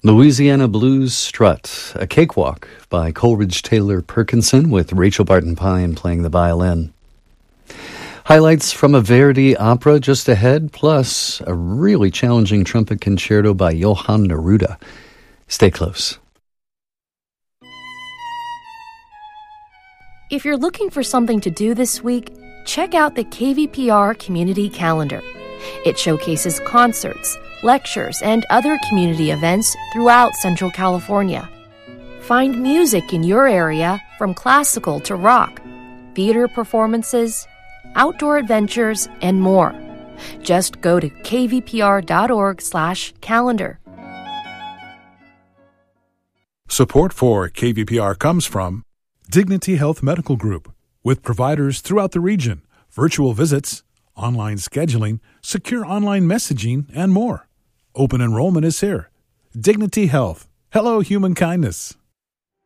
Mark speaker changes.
Speaker 1: Louisiana Blues Strut, a cakewalk by Coleridge Taylor Perkinson with Rachel Barton Pine playing the violin. Highlights from a Verdi opera just ahead, plus a really challenging trumpet concerto by Johann Neruda. Stay close.
Speaker 2: If you're looking for something to do this week, check out the KVPR Community Calendar. It showcases concerts, lectures, and other community events throughout Central California. Find music in your area from classical to rock, theater performances, outdoor adventures, and more. Just go to kvpr.org/calendar.
Speaker 3: Support for KVPR comes from Dignity Health Medical Group, with providers throughout the region, virtual visits, online scheduling, secure online messaging, and more. Open enrollment is here. Dignity Health. Hello, human kindness.